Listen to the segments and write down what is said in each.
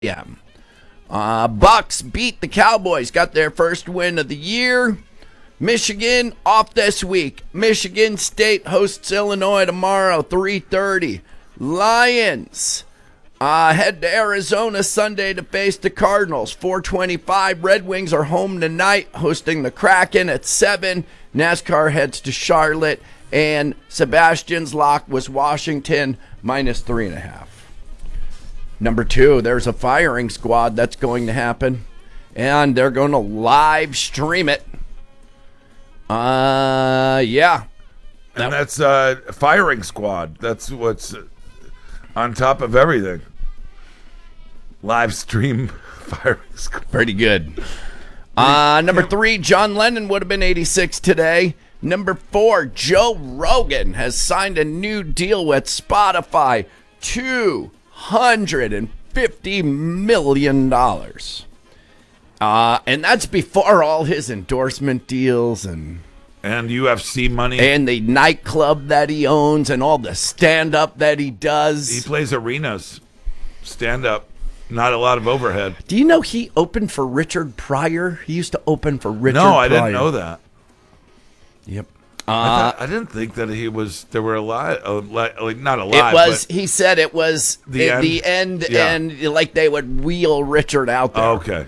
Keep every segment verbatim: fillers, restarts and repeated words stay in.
Yeah. Uh, Bucks beat the Cowboys, got their first win of the year. Michigan off this week. Michigan State hosts Illinois tomorrow, three thirty. Lions uh, head to Arizona Sunday to face the Cardinals, four twenty-five. Red Wings are home tonight, hosting the Kraken at seven. NASCAR heads to Charlotte, and Sebastian's lock was Washington, minus three and a half. Number two, there's a firing squad that's going to happen, and they're going to live stream it. Uh, yeah. And that's uh, firing squad. That's what's on top of everything. Live stream firing squad. Pretty good. Uh, number three, John Lennon would have been eighty-six today. Number four, Joe Rogan has signed a new deal with Spotify. Two hundred fifty million dollars. Uh, and that's before all his endorsement deals and and U F C money and the nightclub that he owns and all the stand-up that he does. He plays arenas, stand-up, not a lot of overhead. Do you know he opened for Richard Pryor? He used to open for Richard No, Pryor. I didn't know that. Yep. I, Uh, thought, I didn't think that he was. There were a lot, uh, like, like not a lot. It was. But He said it was The at end? the end, Yeah. and like they would wheel Richard out there. oh, okay.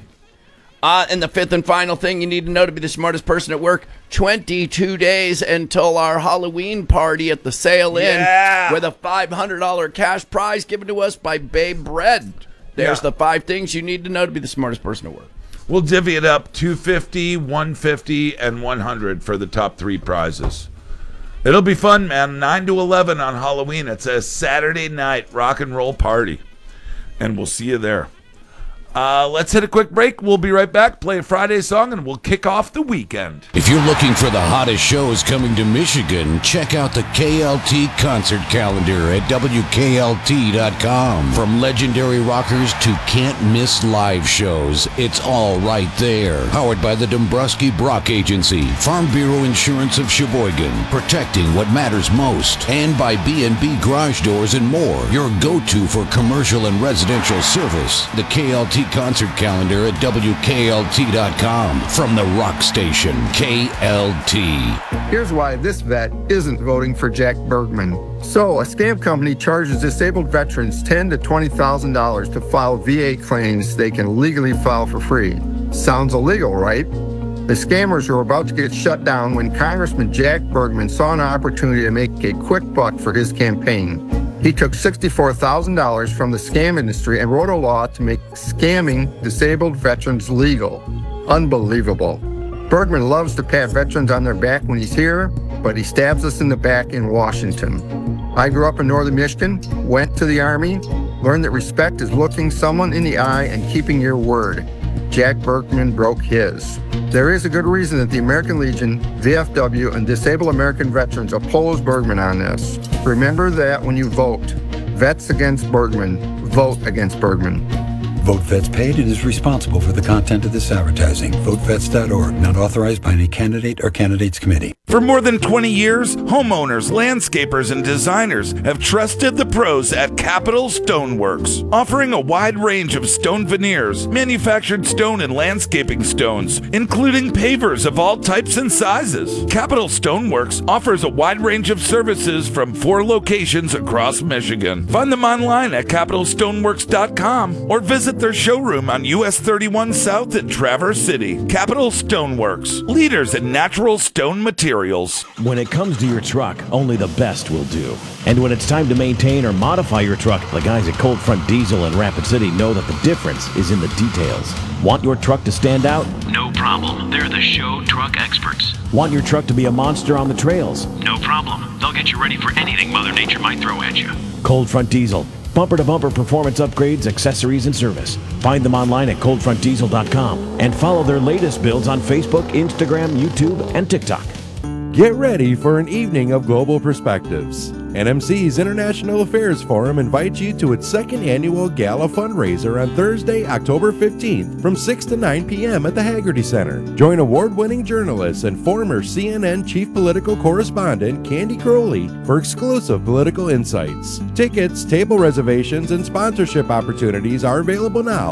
Uh, and the fifth and final thing you need to know to be the smartest person at work: twenty-two days until our Halloween party at the Sail Inn, Yeah. with a five hundred dollars cash prize given to us by Babe Bread. There's Yeah. the five things you need to know to be the smartest person at work. We'll divvy it up: two fifty, one fifty, and one hundred for the top three prizes. It'll be fun, man. nine to eleven on Halloween. It's a Saturday night rock and roll party. And we'll see you there. Uh, let's hit a quick break. We'll be right back, play a Friday song, and we'll kick off the weekend. If you're looking for the hottest shows coming to Michigan, check out the K L T concert calendar at W K L T dot com. From legendary rockers to can't-miss live shows, it's all right there. Powered by the Dombrowski Brock Agency, Farm Bureau Insurance of Sheboygan, protecting what matters most, and by B and B Garage Doors and more, your go-to for commercial and residential service. The K L T concert calendar at W K L T dot com. From the rock station, K L T. Here's why this vet isn't voting for Jack Bergman. So, a scam company charges disabled veterans ten thousand to twenty thousand dollars to file V A claims they can legally file for free. Sounds illegal, right? The scammers were about to get shut down when Congressman Jack Bergman saw an opportunity to make a quick buck for his campaign. He took sixty-four thousand dollars from the scam industry and wrote a law to make scamming disabled veterans legal. Unbelievable. Bergman loves to pat veterans on their back when he's here, but he stabs us in the back in Washington. I grew up in northern Michigan, went to the Army, learned that respect is looking someone in the eye and keeping your word. Jack Bergman broke his. There is a good reason that the American Legion, V F W, and Disabled American Veterans oppose Bergman on this. Remember that when you vote. Vets against Bergman. Vote against Bergman. Vote Vets paid and is responsible for the content of this advertising. vote vets dot org, not authorized by any candidate or candidates committee. For more than twenty years, homeowners, landscapers, and designers have trusted the pros at Capital Stoneworks, offering a wide range of stone veneers, manufactured stone and landscaping stones, including pavers of all types and sizes. Capital Stoneworks offers a wide range of services from four locations across Michigan. Find them online at capital stoneworks dot com or visit their showroom on U S thirty-one South in Traverse City. Capital Stoneworks, leaders in natural stone materials. When it comes to your truck, only the best will do. And when it's time to maintain or modify your truck, the guys at Cold Front Diesel in Rapid City know that the difference is in the details. Want your truck to stand out? No problem. They're the show truck experts. Want your truck to be a monster on the trails? No problem. They'll get you ready for anything Mother Nature might throw at you. Cold Front Diesel. Bumper-to-bumper performance upgrades, accessories, and service. Find them online at cold front diesel dot com and follow their latest builds on Facebook, Instagram, YouTube, and TikTok. Get ready for an evening of global perspectives. N M C's International Affairs Forum invites you to its second annual gala fundraiser on Thursday, October fifteenth from six to nine p.m. at the Haggerty Center. Join award-winning journalist and former C N N chief political correspondent Candy Crowley for exclusive political insights. Tickets, table reservations, and sponsorship opportunities are available now